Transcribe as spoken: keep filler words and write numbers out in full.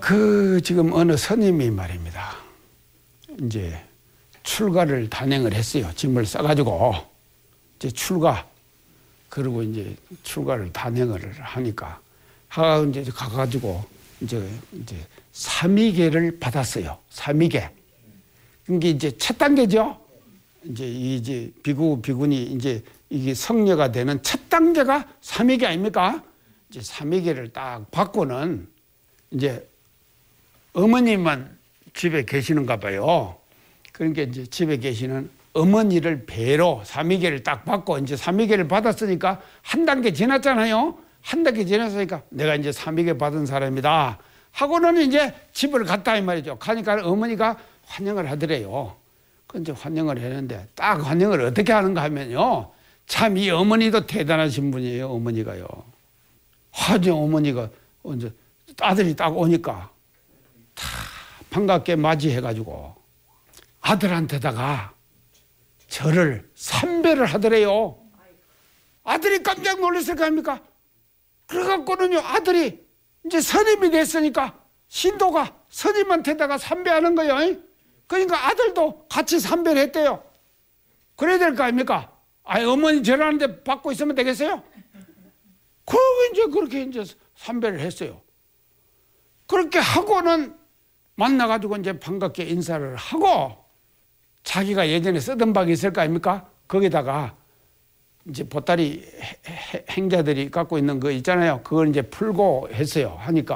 그 지금 어느 스님이 말입니다. 이제 출가를 단행을 했어요. 짐을 싸가지고 이제 출가. 그리고 이제 출가를 단행을 하니까 하 이제 가가지고 이제 이제 삼위계를 받았어요. 삼위계. 이게 이제 첫 단계죠. 이제 이제 비구 비군이 이제 이게 성녀가 되는 첫 단계가 삼위계 아닙니까? 이제 삼위계를 딱 받고는 이제 어머니만 집에 계시는가 봐요. 그러니까 이제 집에 계시는 어머니를 뵈러 삼위계를 딱 받고 이제 삼위계를 받았으니까 한 단계 지났잖아요. 한 단계 지났으니까 내가 이제 삼위계 받은 사람이다 하고는 이제 집을 갔다 이 말이죠. 가니까 어머니가 환영을 하더래요. 그 이제 환영을 했는데 딱 환영을 어떻게 하는가 하면요. 참 이 어머니도 대단하신 분이에요. 어머니가요. 화정 어머니가 이제 아들이 딱 오니까 다 반갑게 맞이해가지고 아들한테다가 저를 삼배를 하더래요. 아들이 깜짝 놀랐을 거 아닙니까? 그래갖고는요, 아들이 이제 스님이 됐으니까 신도가 스님한테다가 삼배하는 거예요. 그러니까 아들도 같이 삼배를 했대요. 그래야 될 거 아닙니까? 아, 어머니 절하는데 받고 있으면 되겠어요? 그 이제 그렇게 이제 삼배를 했어요. 그렇게 하고는 만나가지고 이제 반갑게 인사를 하고 자기가 예전에 쓰던 방이 있을 거 아닙니까? 거기다가 이제 보따리 행자들이 갖고 있는 거 있잖아요. 그걸 이제 풀고 했어요. 하니까